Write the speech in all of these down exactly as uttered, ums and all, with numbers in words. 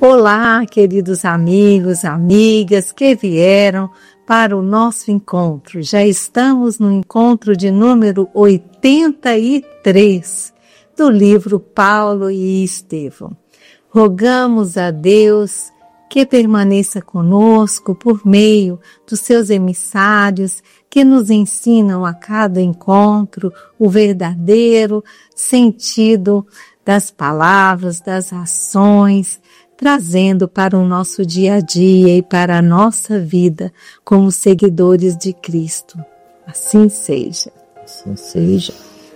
Olá, queridos amigos, amigas que vieram para o nosso encontro. Já estamos no encontro de número oitenta e três do livro Paulo e Estevão. Rogamos a Deus que permaneça conosco por meio dos seus emissários que nos ensinam a cada encontro o verdadeiro sentido das palavras, das ações, trazendo para o nosso dia a dia e para a nossa vida como seguidores de Cristo. Assim seja. Assim seja.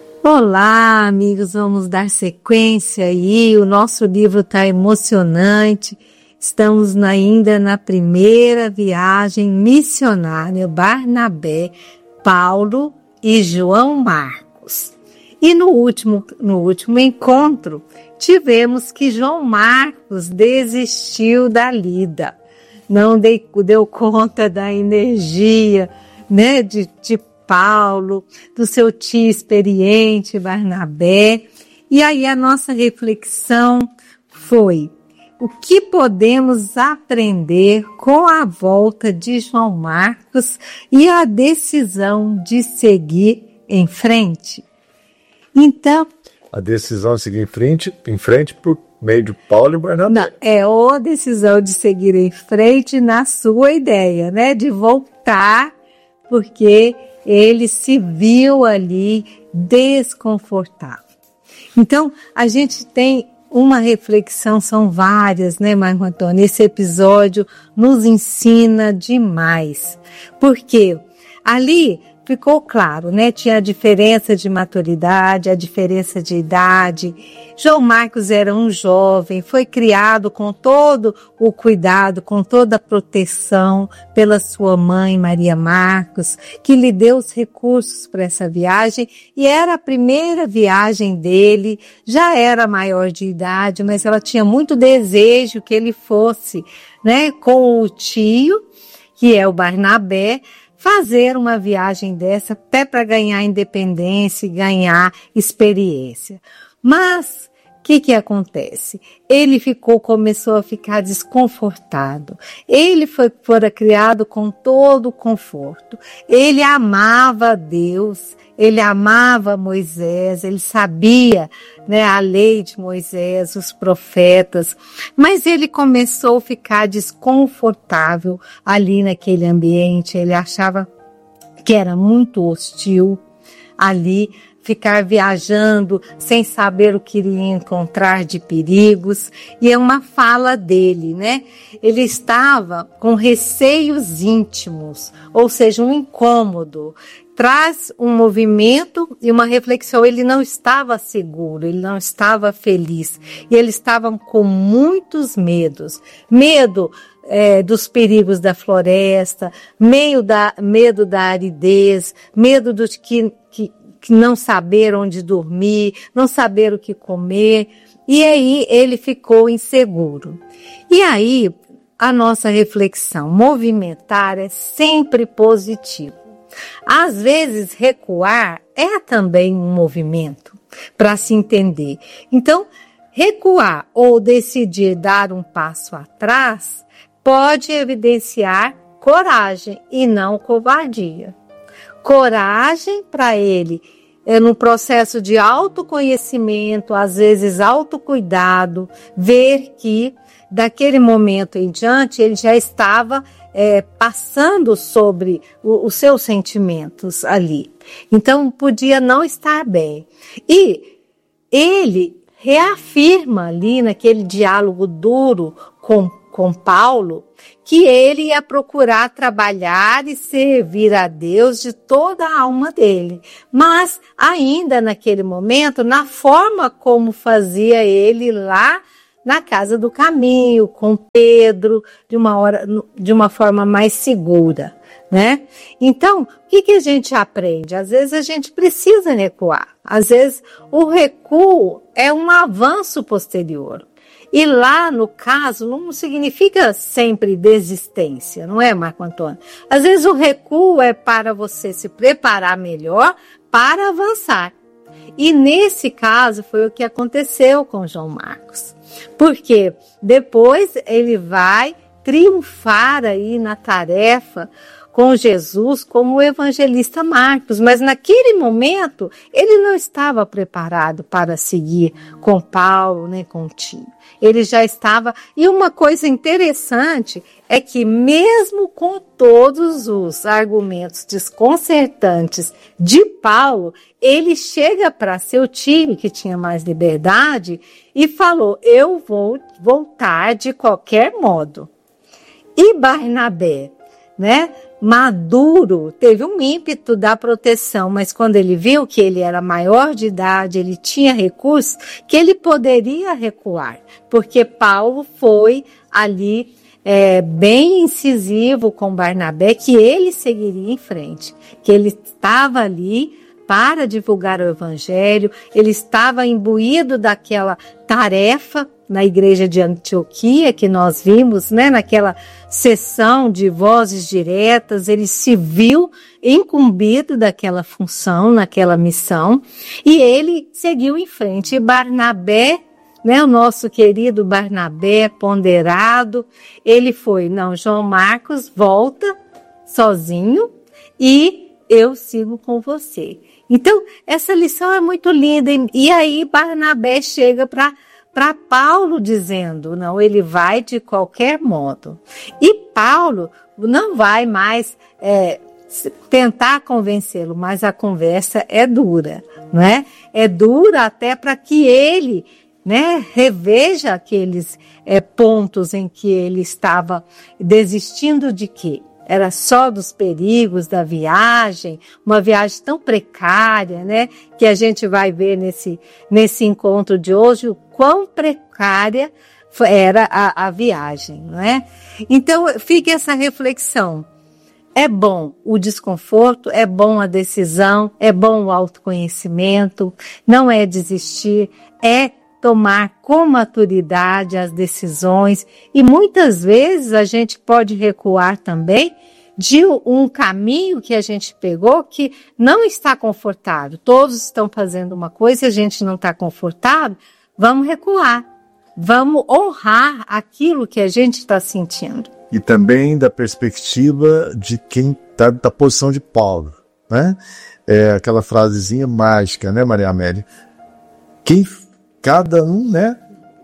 Olá, amigos, vamos dar sequência aí. O nosso livro está emocionante. Estamos ainda na primeira viagem missionária, Barnabé, Paulo e João Marcos. E no último, no último encontro, tivemos que João Marcos desistiu da lida. Não dei, deu conta da energia, né, de, de Paulo, do seu tio experiente, Barnabé. E aí a nossa reflexão foi: o que podemos aprender com a volta de João Marcos e a decisão de seguir em frente? Então, a decisão de seguir em frente, em frente por meio de Paulo e Barnabé. Não, é a decisão de seguir em frente na sua ideia, né? De voltar, porque ele se viu ali desconfortável. Então, a gente tem uma reflexão, são várias, né, Marco Antônio? Esse episódio nos ensina demais. Porque ali ficou claro, né? Tinha a diferença de maturidade, a diferença de idade. João Marcos era um jovem, foi criado com todo o cuidado, com toda a proteção pela sua mãe, Maria Marcos, que lhe deu os recursos para essa viagem, e era a primeira viagem dele, já era maior de idade, mas ela tinha muito desejo que ele fosse, né, com o tio, que é o Barnabé, fazer uma viagem dessa até para ganhar independência e ganhar experiência. Mas o que que acontece? Ele ficou, começou a ficar desconfortado. Ele foi fora criado com todo o conforto. Ele amava a Deus, ele amava Moisés, ele sabia, né, a lei de Moisés, os profetas, mas ele começou a ficar desconfortável ali naquele ambiente. Ele achava que era muito hostil ali, ficar viajando sem saber o que iria encontrar de perigos. E é uma fala dele, né? Ele estava com receios íntimos, ou seja, um incômodo. Traz um movimento e uma reflexão. Ele não estava seguro, ele não estava feliz. E ele estava com muitos medos. Medo é, dos perigos da floresta, meio da, medo da aridez, medo dos que, que não saber onde dormir, não saber o que comer, e aí ele ficou inseguro. E aí, a nossa reflexão: movimentar é sempre positivo. Às vezes, recuar é também um movimento, para se entender. Então, recuar ou decidir dar um passo atrás pode evidenciar coragem e não covardia. Coragem para ele é no processo de autoconhecimento, às vezes autocuidado, ver que daquele momento em diante ele já estava é, passando sobre o, os seus sentimentos ali. Então podia não estar bem. E ele reafirma ali naquele diálogo duro com com Paulo, que ele ia procurar trabalhar e servir a Deus de toda a alma dele. Mas ainda naquele momento, na forma como fazia ele lá na casa do caminho, com Pedro, de uma, hora, de uma forma mais segura, né? Então, o que, que a gente aprende? Às vezes a gente precisa recuar. Às vezes o recuo é um avanço posterior. E lá, no caso, não significa sempre desistência, não é, Marco Antônio? Às vezes o recuo é para você se preparar melhor para avançar. E nesse caso foi o que aconteceu com João Marcos. Porque depois ele vai triunfar aí na tarefa com Jesus como o evangelista Marcos, mas naquele momento ele não estava preparado para seguir com Paulo, nem com Tito. Ele já estava, e uma coisa interessante é que mesmo com todos os argumentos desconcertantes de Paulo, ele chega para seu time, que tinha mais liberdade, e falou, eu vou voltar de qualquer modo. E Barnabé, né, maduro, teve um ímpeto da proteção, mas quando ele viu que ele era maior de idade, ele tinha recursos, que ele poderia recuar, porque Paulo foi ali é, bem incisivo com Barnabé, que ele seguiria em frente, que ele estava ali para divulgar o evangelho, ele estava imbuído daquela tarefa na igreja de Antioquia, que nós vimos, né, naquela sessão de vozes diretas, ele se viu incumbido daquela função, naquela missão, e ele seguiu em frente. E Barnabé, né, o nosso querido Barnabé, ponderado, ele foi, não, João Marcos, volta sozinho e eu sigo com você. Então, essa lição é muito linda, e aí Barnabé chega para para Paulo dizendo, não, ele vai de qualquer modo. E Paulo não vai mais é, tentar convencê-lo, mas a conversa é dura, não é? É dura até para que ele, né, reveja aqueles é, pontos em que ele estava desistindo de quê? Era só dos perigos da viagem, uma viagem tão precária, né? Que a gente vai ver nesse, nesse encontro de hoje, o quão precária era a, a viagem, não é? Então, fica essa reflexão. É bom o desconforto, é bom a decisão, é bom o autoconhecimento, não é desistir, é tomar com maturidade as decisões, e muitas vezes a gente pode recuar também de um caminho que a gente pegou que não está confortável. Todos estão fazendo uma coisa e a gente não está confortável, vamos recuar, vamos honrar aquilo que a gente está sentindo. E também da perspectiva de quem está da posição de Paulo, né? É aquela frasezinha mágica, né, Maria Amélia? Quem Cada um, né?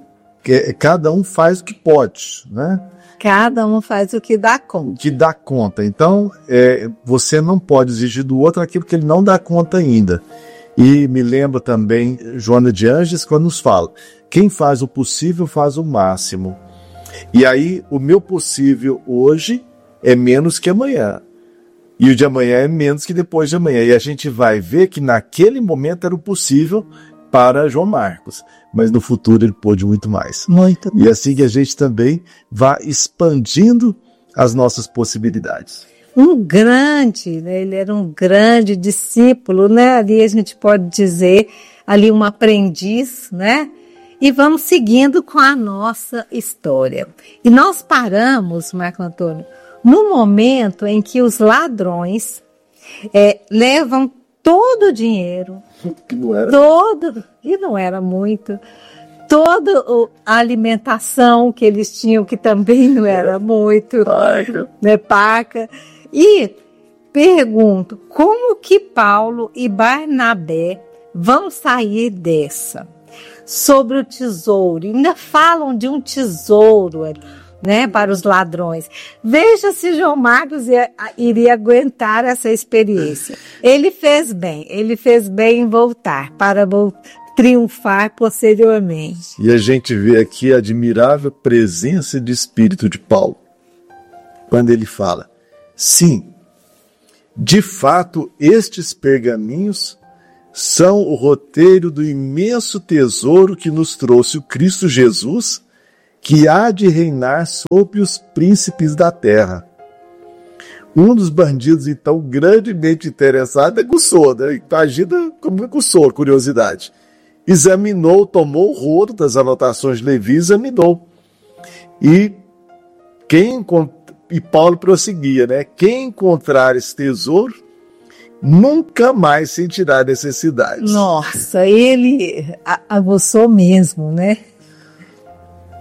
Cada um faz o que pode, né? Cada um faz o que dá conta. Que dá conta. Então, é, você não pode exigir do outro aquilo que ele não dá conta ainda. E me lembra também Joana de Ângeles quando nos fala: quem faz o possível faz o máximo. E aí, o meu possível hoje é menos que amanhã. E o de amanhã é menos que depois de amanhã. E a gente vai ver que naquele momento era o possível para João Marcos, mas no futuro ele pôde muito mais. Muito mais. E assim que a gente também vai expandindo as nossas possibilidades. Um grande, né? Ele era um grande discípulo, né? Ali a gente pode dizer, ali um aprendiz, né? E vamos seguindo com a nossa história. E nós paramos, Marco Antônio, no momento em que os ladrões é, levam todo o dinheiro, que não era. todo, e não era muito, toda a alimentação que eles tinham, que também não era muito, né, paca. E pergunto, como que Paulo e Barnabé vão sair dessa? Sobre o tesouro, ainda falam de um tesouro, né, para os ladrões. Veja se João Marcos ia, iria aguentar essa experiência. Ele fez bem, ele fez bem em voltar, para vo- triunfar posteriormente. E a gente vê aqui a admirável presença de espírito de Paulo, quando ele fala: sim, de fato, estes pergaminhos são o roteiro do imenso tesouro que nos trouxe o Cristo Jesus, que há de reinar sobre os príncipes da terra. Um dos bandidos, então, grandemente interessado, aguçou, né? Imagina como aguçou a curiosidade. Examinou, tomou o rolo das anotações de Levi, examinou. E, quem, e Paulo prosseguia, né? Quem encontrar esse tesouro, nunca mais sentirá necessidade. Nossa, ele aguçou mesmo, né?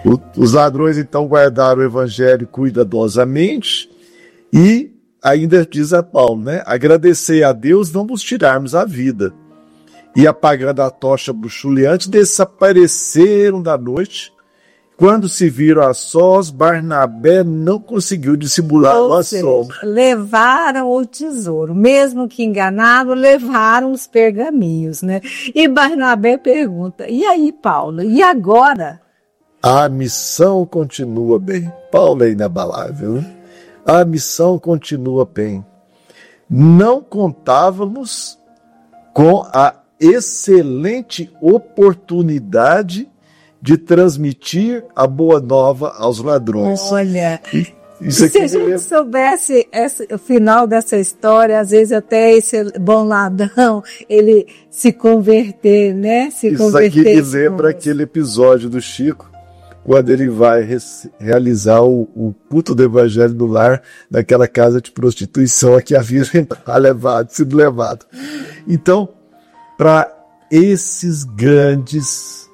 O, os ladrões então guardaram o evangelho cuidadosamente e ainda diz a Paulo, né? Agradecer a Deus não nos tirarmos a vida. E apagando a tocha bruxuleante, desapareceram da noite. Quando se viram a sós, Barnabé não conseguiu dissimular o assombro. Levaram o tesouro, mesmo que enganado, levaram os pergaminhos, né? E Barnabé pergunta, e aí, Paulo, e agora? A missão continua bem. Paulo é inabalável, né? A missão continua bem. Não contávamos com a excelente oportunidade de transmitir a boa nova aos ladrões. Olha, Isso se a gente lembra... soubesse esse, o final dessa história, às vezes até esse bom ladrão, ele se converter, né? Se Isso converter aqui me lembra aquele episódio do Chico, quando ele vai re- realizar o, o culto do evangelho no lar, naquela casa de prostituição a que havia levado, sido levado. Então, para esses grandes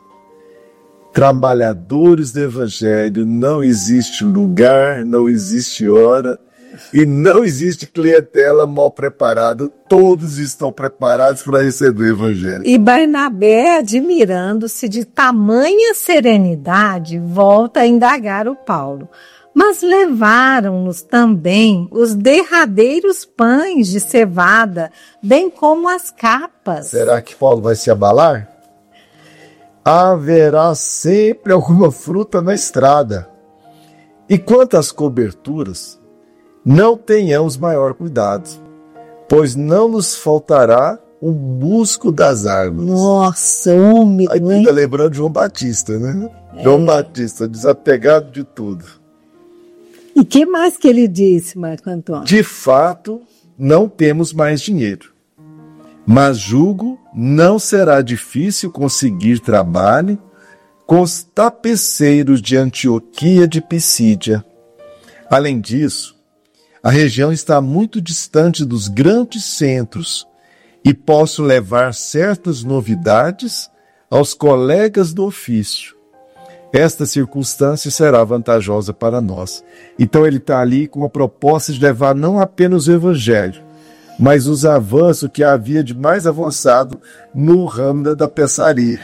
trabalhadores do evangelho, não existe lugar, não existe hora e não existe clientela mal preparada. Todos estão preparados para receber o evangelho. E Barnabé, admirando-se de tamanha serenidade, volta a indagar o Paulo. Mas levaram-nos também os derradeiros pães de cevada, bem como as capas. Será que Paulo vai se abalar? Haverá sempre alguma fruta na estrada. E quanto às coberturas, não tenhamos maior cuidado, pois não nos faltará o musgo das árvores. Nossa, úmido, Aí hein? fica lembrando de João Batista, né? É. João Batista, desapegado de tudo. E que mais que ele disse, Marco Antônio? De fato, não temos mais dinheiro. Mas julgo não será difícil conseguir trabalho com os tapeceiros de Antioquia de Pisídia. Além disso, a região está muito distante dos grandes centros e posso levar certas novidades aos colegas do ofício. Esta circunstância será vantajosa para nós. Então ele está ali com a proposta de levar não apenas o evangelho, mas os avanços que havia de mais avançado no ramo da tapeçaria.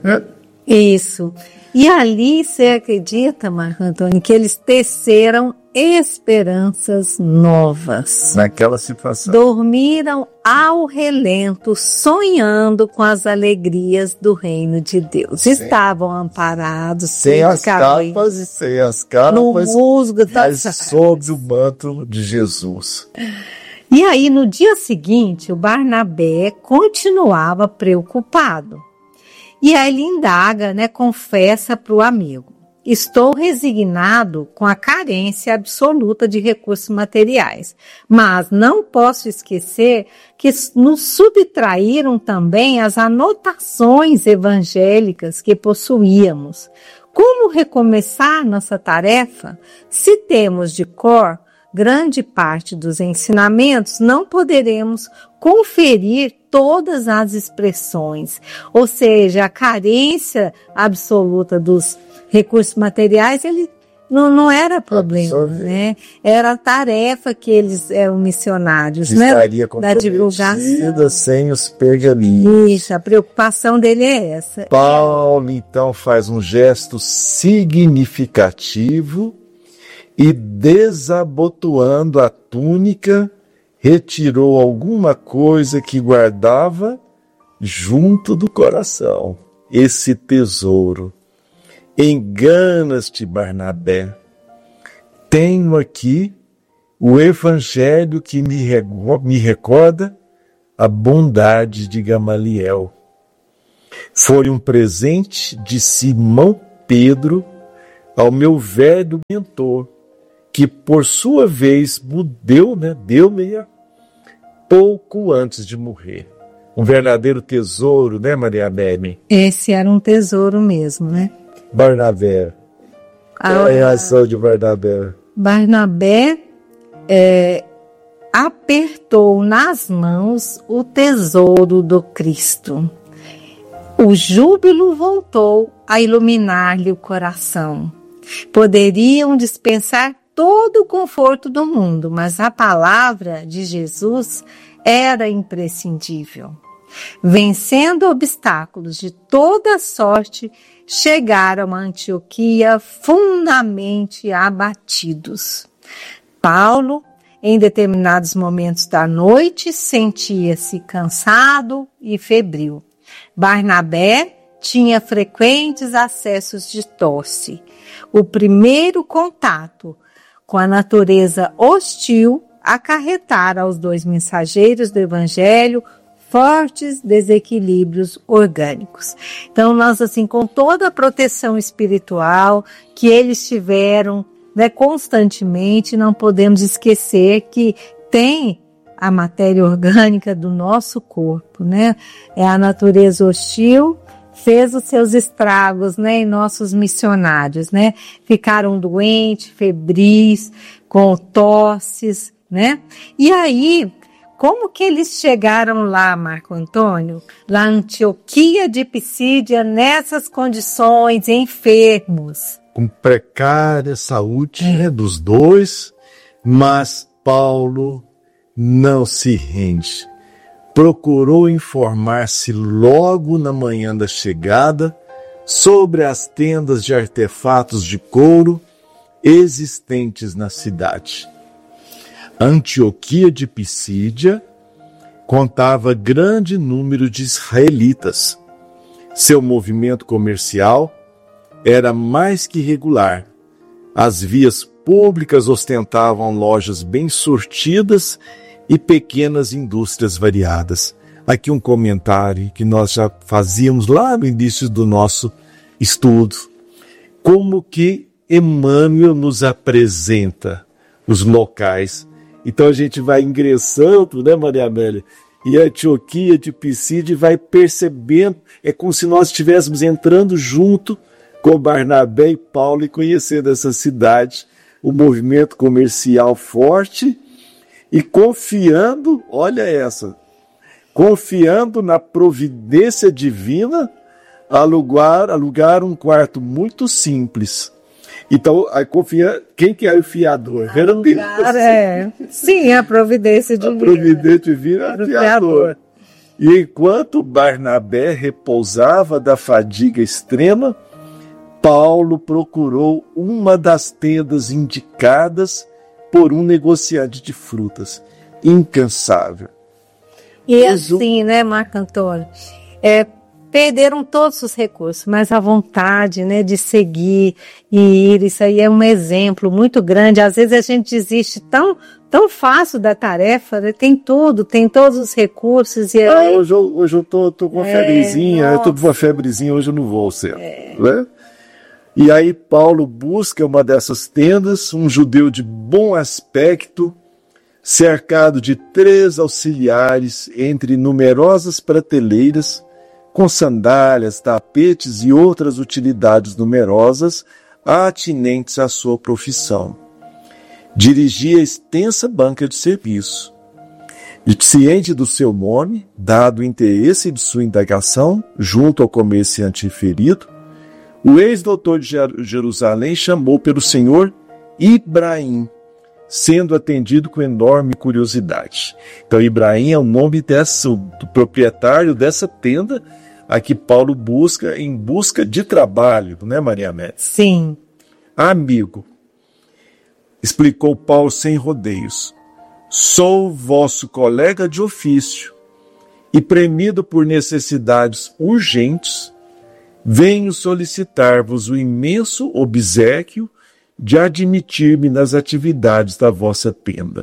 Isso. E ali, você acredita, Marco Antônio, que eles teceram esperanças novas. Naquela situação. Dormiram ao relento, sonhando com as alegrias do reino de Deus. Sim. Estavam amparados. Sem as capas e sem as capas. No musgo das mas sob o manto de Jesus. E aí, no dia seguinte, o Barnabé continuava preocupado. E aí ele indaga, né, confessa para o amigo: estou resignado com a carência absoluta de recursos materiais, mas não posso esquecer que nos subtraíram também as anotações evangélicas que possuíamos. Como recomeçar nossa tarefa? Se temos de cor grande parte dos ensinamentos, não poderemos conferir todas as expressões, ou seja, a carência absoluta dos recursos materiais, ele não, não era problema, né? Era a tarefa que eles eram missionários, né? Estaria comprometida sem os pergaminhos. Isso, a preocupação dele é essa. Paulo, então, faz um gesto significativo e, desabotoando a túnica, retirou alguma coisa que guardava junto do coração. Esse tesouro. Enganas-te, Barnabé. Tenho aqui o evangelho que me, me recorda a bondade de Gamaliel. Foi um presente de Simão Pedro ao meu velho mentor, que por sua vez deu, né, deu-me pouco antes de morrer. Um verdadeiro tesouro, né, Maria Amélie? Esse era um tesouro mesmo, né? Barnabé. Qual é a reação de Barnabé? Barnabé é, apertou nas mãos o tesouro do Cristo. O júbilo voltou a iluminar-lhe o coração. Poderiam dispensar todo o conforto do mundo, mas a palavra de Jesus era imprescindível. Vencendo obstáculos de toda sorte, chegaram a Antioquia fundamente abatidos. Paulo, em determinados momentos da noite, sentia-se cansado e febril. Barnabé tinha frequentes acessos de tosse. O primeiro contato com a natureza hostil acarretara aos dois mensageiros do Evangelho fortes desequilíbrios orgânicos. Então, nós, assim, com toda a proteção espiritual que eles tiveram, né, constantemente, não podemos esquecer que tem a matéria orgânica do nosso corpo, né? É a natureza hostil, fez os seus estragos, né, em nossos missionários, né? Ficaram doentes, febris, com tosses, né? E aí, como que eles chegaram lá, Marco Antônio? Lá em Antioquia de Pisídia, nessas condições, enfermos. Com precária saúde, né, dos dois, mas Paulo não se rende. Procurou informar-se logo na manhã da chegada sobre as tendas de artefatos de couro existentes na cidade. Antioquia de Pisídia contava grande número de israelitas. Seu movimento comercial era mais que regular. As vias públicas ostentavam lojas bem sortidas e pequenas indústrias variadas. Aqui um comentário que nós já fazíamos lá no início do nosso estudo. Como que Emmanuel nos apresenta os locais. Então a gente vai ingressando, né, Maria Amélia? E a Antioquia de Pisídia vai percebendo, é como se nós estivéssemos entrando junto com Barnabé e Paulo e conhecendo essa cidade, o movimento comercial forte e confiando, olha essa, confiando na providência divina, alugar, alugar um quarto muito simples. Então, a confia... quem que é o fiador? Era Deus. É. Sim, a providência divina. A providência divina é o fiador. E enquanto Barnabé repousava da fadiga extrema, Paulo procurou uma das tendas indicadas por um negociante de frutas, incansável. E assim, né, Marco Antônio? É, perderam todos os recursos, mas a vontade, né, de seguir e ir, isso aí é um exemplo muito grande. Às vezes a gente desiste tão, tão fácil da tarefa, né? Tem tudo, tem todos os recursos. E ah, hoje, eu, hoje eu tô, tô com uma é, febrezinha, nossa. eu tô com uma febrezinha, hoje eu não vou ser. É. Né? E aí Paulo busca uma dessas tendas, um judeu de bom aspecto, cercado de três auxiliares entre numerosas prateleiras, com sandálias, tapetes e outras utilidades numerosas atinentes à sua profissão. Dirigia extensa banca de serviço. E ciente do seu nome, dado o interesse de sua indagação junto ao comerciante referido, o ex-doutor de Jerusalém chamou pelo senhor Ibrahim, sendo atendido com enorme curiosidade. Então, Ibrahim é o nome dessa, do proprietário dessa tenda a que Paulo busca em busca de trabalho, né, Maria Amélia? Sim. Amigo, explicou Paulo sem rodeios, sou vosso colega de ofício e, premido por necessidades urgentes, venho solicitar-vos o imenso obséquio de admitir-me nas atividades da vossa tenda.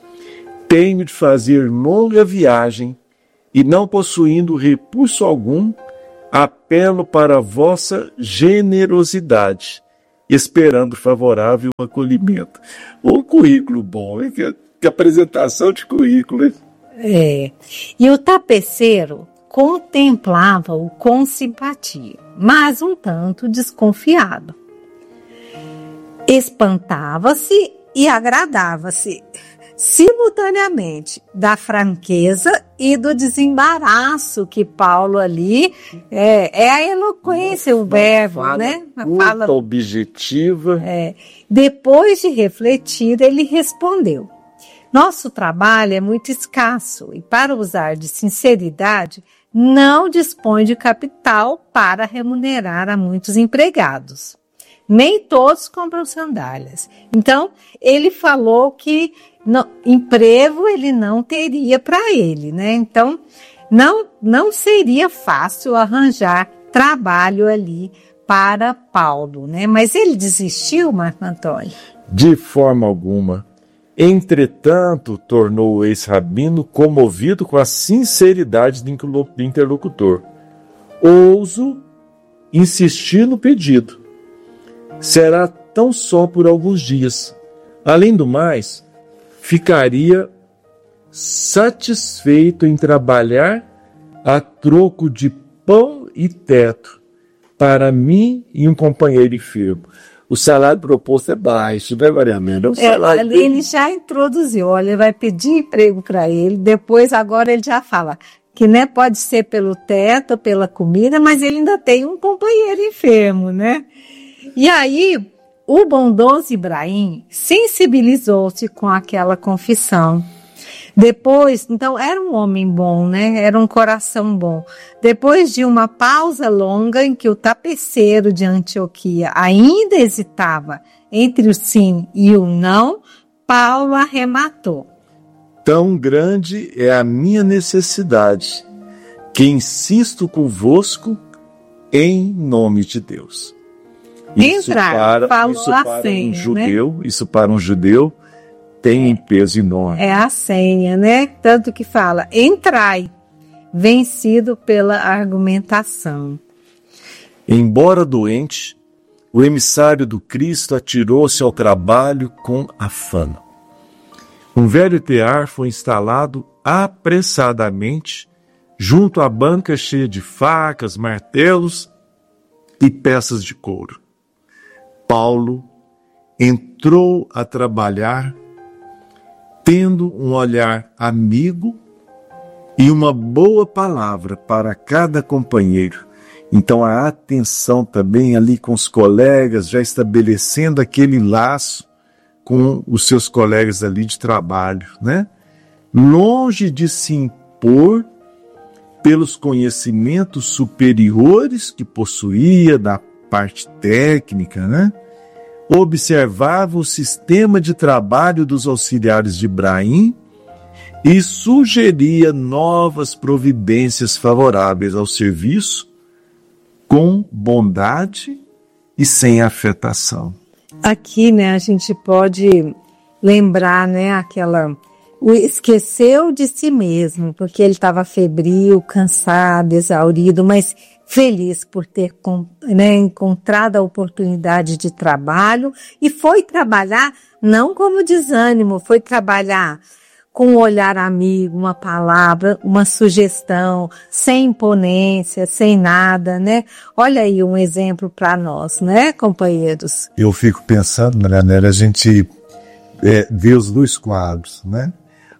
Tenho de fazer longa viagem e, não possuindo recurso algum, apelo para a vossa generosidade, esperando favorável acolhimento. Um currículo bom, hein? Que, que apresentação de currículo, hein? É. E o tapeceiro contemplava-o com simpatia, mas um tanto desconfiado. Espantava-se e agradava-se. simultaneamente da franqueza e do desembaraço que Paulo ali é, é a eloquência, o verbo, fala né? A curta, fala objetiva. é. Depois de refletir, ele respondeu: nosso trabalho é muito escasso e, para usar de sinceridade, não dispõe de capital para remunerar a muitos empregados. Nem todos compram sandálias. Então, ele falou que não, emprego ele não teria para ele, né? Então, não, não seria fácil arranjar trabalho ali para Paulo, né? Mas ele desistiu, Marco Antônio? De forma alguma. Entretanto, tornou o ex-rabino comovido com a sinceridade do interlocutor. Ouso insistir no pedido. Será tão só por alguns dias. Além do mais, ficaria satisfeito em trabalhar a troco de pão e teto para mim e um companheiro enfermo. O salário proposto é baixo, né, Maria Amélia? É um salário é, ali ele já introduziu, olha, ele vai pedir emprego para ele, depois agora ele já fala que, né, pode ser pelo teto, pela comida, mas ele ainda tem um companheiro enfermo, né? E aí, o bondoso Ibrahim sensibilizou-se com aquela confissão. Depois, então, era um homem bom, né? Era um coração bom. Depois de uma pausa longa em que o tapeceiro de Antioquia ainda hesitava entre o sim e o não, Paulo arrematou: tão grande é a minha necessidade, que insisto convosco em nome de Deus. Isso Entrar, para, falou isso a para senha, um judeu, né? isso para um judeu tem peso enorme. É a senha, né? Tanto que fala: entrai, vencido pela argumentação. Embora doente, o emissário do Cristo atirou-se ao trabalho com afano. Um velho tear foi instalado apressadamente junto à banca cheia de facas, martelos e peças de couro. Paulo entrou a trabalhar tendo um olhar amigo e uma boa palavra para cada companheiro. Então a atenção também ali com os colegas, já estabelecendo aquele laço com os seus colegas ali de trabalho, né? Longe de se impor pelos conhecimentos superiores que possuía da parte técnica, né? Observava o sistema de trabalho dos auxiliares de Ibrahim e sugeria novas providências favoráveis ao serviço com bondade e sem afetação. Aqui, né, a gente pode lembrar, né, aquela... O esqueceu de si mesmo, porque ele estava febril, cansado, exaurido, mas feliz por ter, né, encontrado a oportunidade de trabalho e foi trabalhar não como desânimo, foi trabalhar com um olhar amigo, uma palavra, uma sugestão, sem imponência, sem nada, né? Olha aí um exemplo para nós, né, companheiros? Eu fico pensando, Mariana, a gente é, vê os dois quadros, né?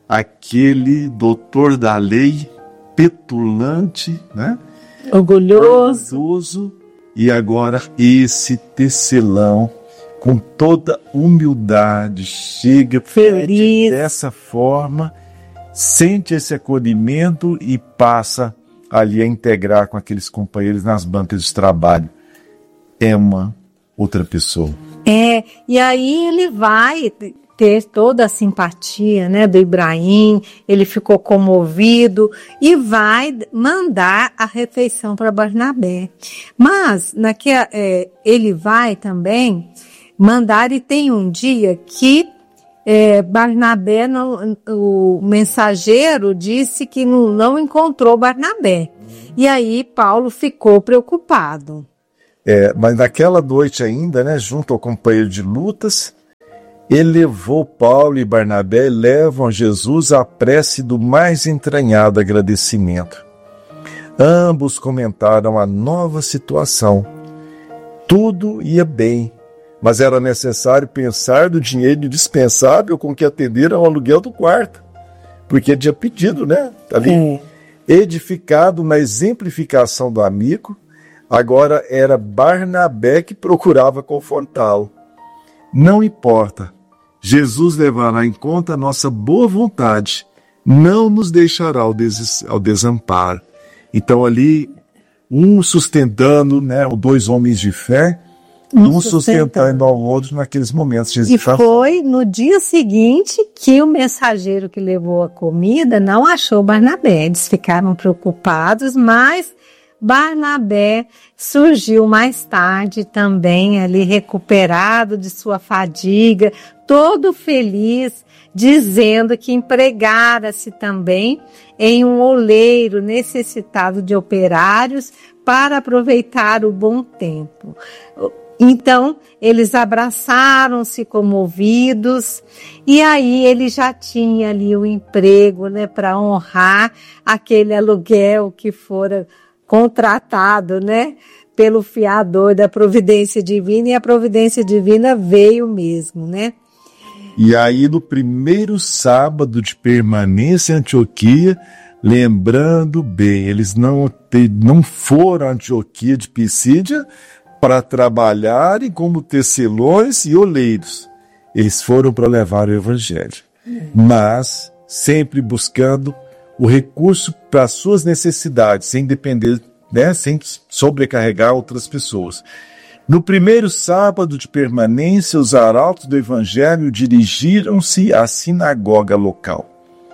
Aquele doutor da lei, petulante, né? Orgulhoso. Orgulhoso, e agora esse tecelão, com toda humildade, chega feliz dessa forma, sente esse acolhimento e passa ali a integrar com aqueles companheiros nas bancas de trabalho. É uma outra pessoa. É, e aí ele vai ter toda a simpatia, né, do Ibrahim, ele ficou comovido e vai mandar a refeição para Barnabé. Mas naque, é, ele vai também mandar, e tem um dia que é, Barnabé, não, o mensageiro disse que não, não encontrou Barnabé. E aí Paulo ficou preocupado. É, mas naquela noite ainda, né, junto ao companheiro de lutas, ele levou Paulo e Barnabé e levam a Jesus a prece do mais entranhado agradecimento. Ambos comentaram a nova situação. Tudo ia bem, mas era necessário pensar do dinheiro indispensável com que atender ao aluguel do quarto, porque ele tinha pedido, né? Ali, é. Edificado na exemplificação do amigo, agora era Barnabé que procurava confortá-lo. Não importa, Jesus levará em conta a nossa boa vontade, não nos deixará ao, des- ao desamparo. Então ali, um sustentando, né, dois homens de fé, um, um sustentando. sustentando ao outro naqueles momentos. Jesus e foi no dia seguinte que o mensageiro que levou a comida não achou Barnabé. Eles ficaram preocupados, mas Barnabé surgiu mais tarde também ali recuperado de sua fadiga, todo feliz, dizendo que empregara-se também em um oleiro necessitado de operários para aproveitar o bom tempo. Então, eles abraçaram-se comovidos, e aí ele já tinha ali o emprego, né, para honrar aquele aluguel que fora contratado, né, pelo fiador da providência divina, e a providência divina veio mesmo, né? E aí, no primeiro sábado de permanência em Antioquia, lembrando bem, eles não, te, não foram a Antioquia de Pisídia para trabalharem como tecelões e oleiros. Eles foram para levar o evangelho, mas sempre buscando o recurso para as suas necessidades, sem depender, né, sem sobrecarregar outras pessoas. No primeiro sábado de permanência, os arautos do evangelho dirigiram-se à sinagoga local.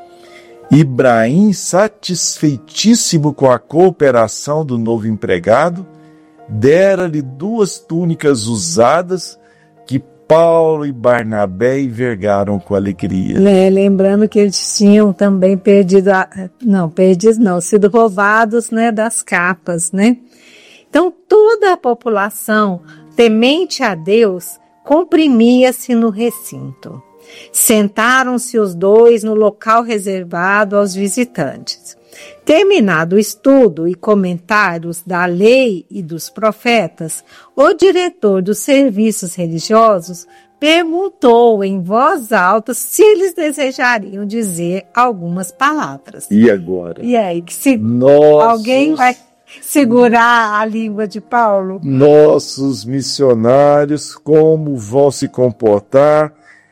Ibrahim, satisfeitíssimo com a cooperação do novo empregado, dera-lhe duas túnicas usadas que Paulo e Barnabé envergaram com alegria. É, lembrando que eles tinham também perdido, a, não, perdidos não, sido roubados, né, das capas, né? Então toda a população temente a Deus comprimia-se no recinto. Sentaram-se os dois no local reservado aos visitantes. Terminado o estudo e comentários da lei e dos profetas, o diretor dos serviços religiosos perguntou em voz alta se eles desejariam dizer algumas palavras. E agora? E aí, que se Nossos... alguém vai segurar a língua de Paulo? Nossos missionários, como vão se comportar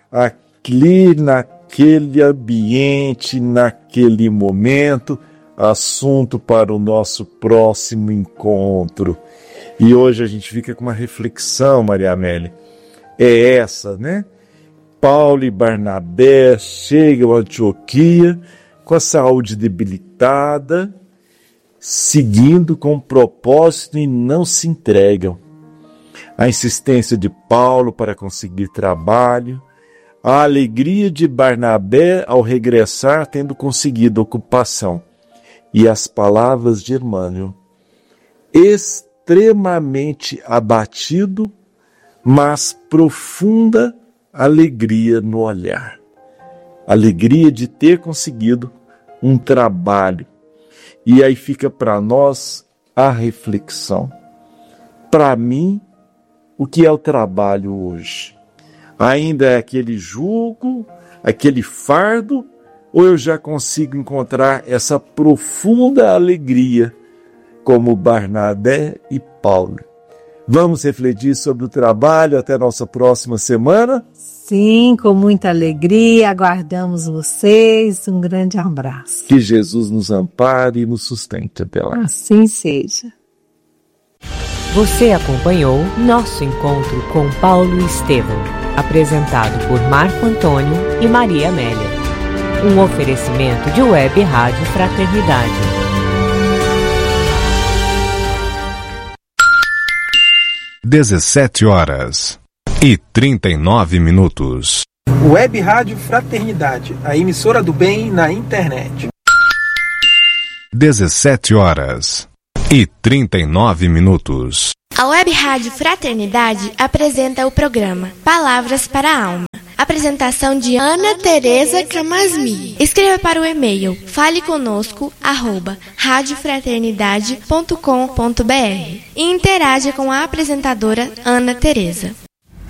aqui naquele ambiente, naquele momento? Assunto para o nosso próximo encontro. E hoje a gente fica com uma reflexão, Maria Amélia. É essa, né? Paulo e Barnabé chegam a Antioquia com a saúde debilitada, seguindo com propósito e não se entregam. A insistência de Paulo para conseguir trabalho, a alegria de Barnabé ao regressar tendo conseguido ocupação. E as palavras de Emmanuel, extremamente abatido, mas profunda alegria no olhar. Alegria de ter conseguido um trabalho. E aí fica para nós a reflexão. Para mim, o que é o trabalho hoje? Ainda é aquele jugo, aquele fardo, ou eu já consigo encontrar essa profunda alegria como Barnabé e Paulo? Vamos refletir sobre o trabalho até a nossa próxima semana? Sim, com muita alegria, aguardamos vocês, um grande abraço. Que Jesus nos ampare e nos sustente até lá. Assim seja. Você acompanhou nosso encontro com Paulo e Estevão, apresentado por Marco Antônio e Maria Amélia. Um oferecimento de Web Rádio Fraternidade. dezessete horas e trinta e nove minutos. Web Rádio Fraternidade, a emissora do bem na internet. dezessete horas e trinta e nove minutos. A Web Rádio Fraternidade apresenta o programa Palavras para a Alma. Apresentação de Ana Tereza Camasmi. Escreva para o e-mail faleconosco arroba radiofraternidade ponto com ponto br e interaja com a apresentadora Ana Tereza.